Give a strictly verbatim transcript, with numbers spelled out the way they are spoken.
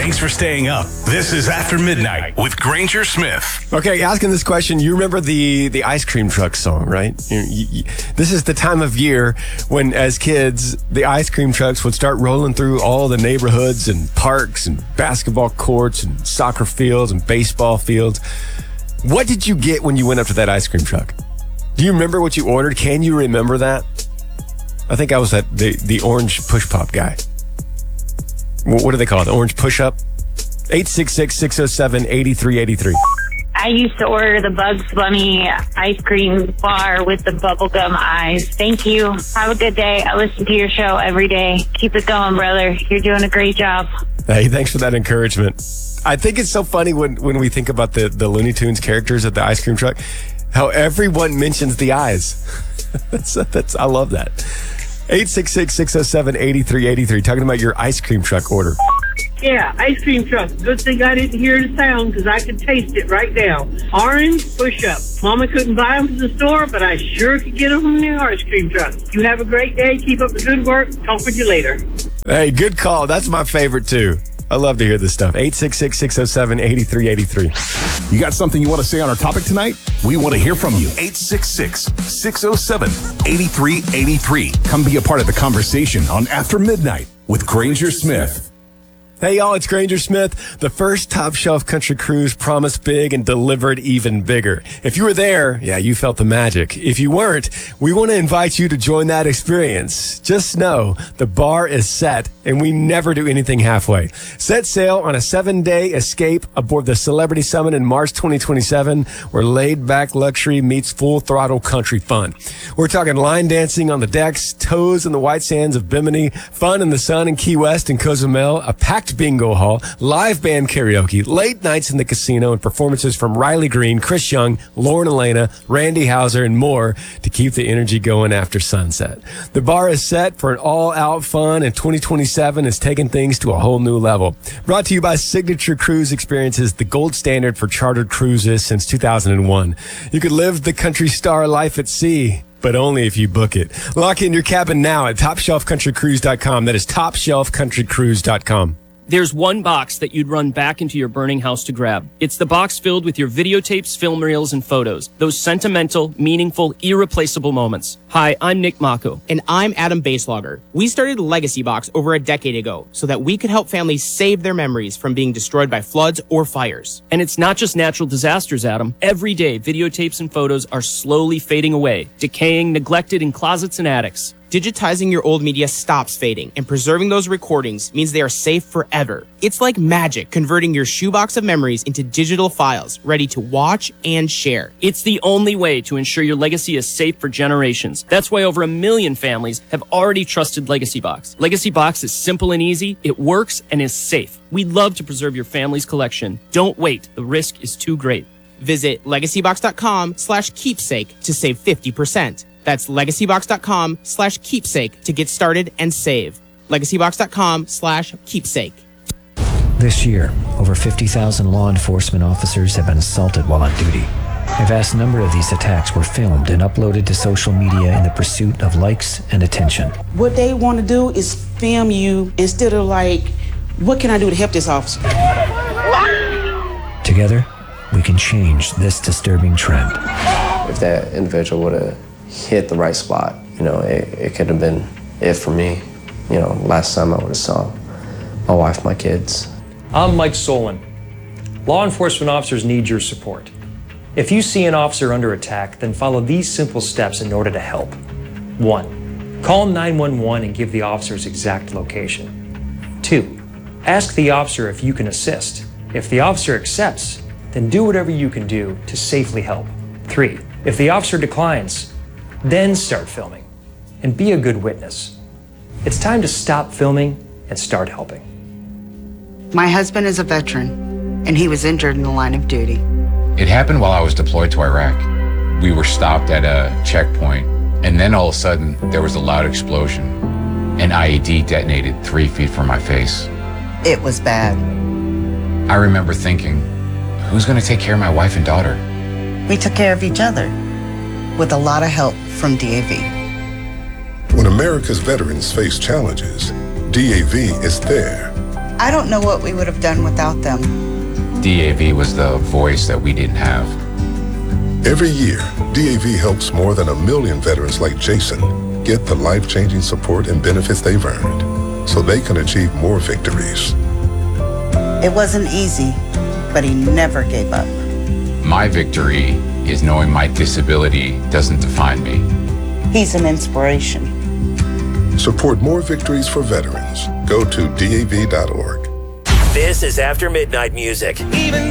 Thanks for staying up. This is After Midnight with Granger Smith. Okay, asking this question, you remember the, the ice cream truck song, right? You, you, you, this is the time of year when, as kids, the ice cream trucks would start rolling through all the neighborhoods and parks and basketball courts and soccer fields and baseball fields. What did you get when you went up to that ice cream truck? Do you remember what you ordered? Can you remember that? I think I was that the, the orange push pop guy. What do they call it? The orange push-up? eight six six, six oh seven, eight three eight three. I used to order the Bugs Bunny ice cream bar with the bubblegum eyes. Thank you. Have a good day. I listen to your show every day. Keep it going, brother. You're doing a great job. Hey, thanks for that encouragement. I think it's so funny when, when we think about the, the Looney Tunes characters at the ice cream truck, how everyone mentions the eyes. that's, that's, I love that. eight six six, six oh seven, eight three eight three. Talking about your ice cream truck order. Yeah, ice cream truck. Good thing I didn't hear the sound because I could taste it right now. Orange push-up. Mama couldn't buy them from the store, but I sure could get them from the ice cream truck. You have a great day. Keep up the good work. Talk with you later. Hey, good call. That's my favorite, too. I love to hear this stuff. eight six six, six oh seven, eight three eight three. You got something you want to say on our topic tonight? We want to hear from you. eight six six, six oh seven, eight three eight three. Come be a part of the conversation on After Midnight with Granger Smith. Hey, y'all, it's Granger Smith. The first Top Shelf Country Cruise promised big and delivered even bigger. If you were there, yeah, you felt the magic. If you weren't, we want to invite you to join that experience. Just know the bar is set and we never do anything halfway. Set sail on a seven-day escape aboard the Celebrity Summit in March twenty twenty-seven, where laid-back luxury meets full-throttle country fun. We're talking line dancing on the decks, toes in the white sands of Bimini, fun in the sun in Key West and Cozumel, a packed bingo hall, live band karaoke, late nights in the casino, and performances from Riley Green, Chris Young, Lauren Elena, Randy Houser, and more to keep the energy going after sunset. The bar is set for an all-out fun, and twenty twenty-seven is taking things to a whole new level. Brought to you by Signature Cruise Experiences, the gold standard for chartered cruises since two thousand one. You could live the country star life at sea, but only if you book it. Lock in your cabin now at top shelf country cruise dot com. That is top shelf country cruise dot com. There's one box that you'd run back into your burning house to grab. It's the box filled with your videotapes, film reels, and photos. Those sentimental, meaningful, irreplaceable moments. Hi, I'm Nick Mako. And I'm Adam Baselogger. We started Legacy Box over a decade ago so that we could help families save their memories from being destroyed by floods or fires. And it's not just natural disasters, Adam. Every day, videotapes and photos are slowly fading away, decaying, neglected in closets and attics. Digitizing your old media stops fading, and preserving those recordings means they are safe forever. It's like magic, converting your shoebox of memories into digital files, ready to watch and share. It's the only way to ensure your legacy is safe for generations. That's why over a million families have already trusted Legacy Box. Legacy Box is simple and easy, it works, and is safe. We'd love to preserve your family's collection. Don't wait, the risk is too great. Visit legacybox.com slash keepsake to save fifty percent. That's legacybox.com slash keepsake to get started and save. legacybox.com slash keepsake. This year, over fifty thousand law enforcement officers have been assaulted while on duty. A vast number of these attacks were filmed and uploaded to social media in the pursuit of likes and attention. What they want to do is film you instead of like, what can I do to help this officer? Together, we can change this disturbing trend. If that individual would have hit the right spot, you know, it, it could have been it for me. You know, last time I would have saw my wife, my kids. I'm Mike Solon. Law enforcement officers need your support. If you see an officer under attack, then follow these simple steps in order to help. One, call nine one one and give the officer's exact location. Two, ask the officer if you can assist. If the officer accepts, then do whatever you can do to safely help. Three, if the officer declines, then start filming and be a good witness. It's time to stop filming and start helping. My husband is a veteran, and he was injured in the line of duty. It happened while I was deployed to Iraq. We were stopped at a checkpoint, and then all of a sudden, there was a loud explosion. An I E D detonated three feet from my face. It was bad. I remember thinking, who's going to take care of my wife and daughter? We took care of each other, with a lot of help from D A V. When America's veterans face challenges, D A V is there. I don't know what we would have done without them. D A V was the voice that we didn't have. Every year, D A V helps more than a million veterans like Jason get the life-changing support and benefits they've earned so they can achieve more victories. It wasn't easy, but he never gave up. My victory is knowing my disability doesn't define me. He's an inspiration. Support more victories for veterans. Go to D A V dot org. This is After Midnight Music. Even